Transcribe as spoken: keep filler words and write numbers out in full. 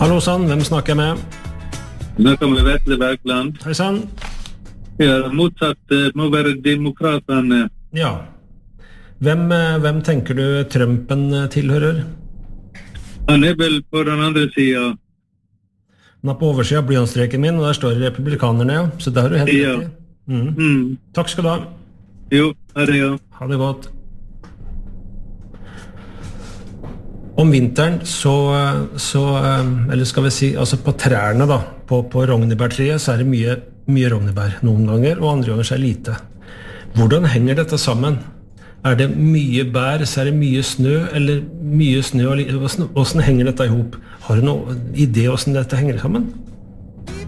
Hallo sann, hvem snakker jeg med? Snakker med Vetle Bergland. Hei sann. Ja, motsatt må være demokratene. Ja. Hvem, hvem tenker du Trumpen tilhører? Han er vel på den andre siden. Han er på oversiden av blyantstreken min, og der står det republikanerne, ja. Så der har du helt Ja. rett i. Mm. Mm. Takk skal du ha. Jo, ha det, ja. Ha det godt. Om vinteren så, så, eller skal vi si, altså på trærne da, på, på rognebærtreet, så er det mye, mye rognebær noen ganger, og andre ganger så er det lite. Hvordan henger dette sammen? Er det mye bær, så er det mye snø, eller mye snø, og hvordan, hvordan henger dette ihop? Har du noen idé hvordan dette henger sammen?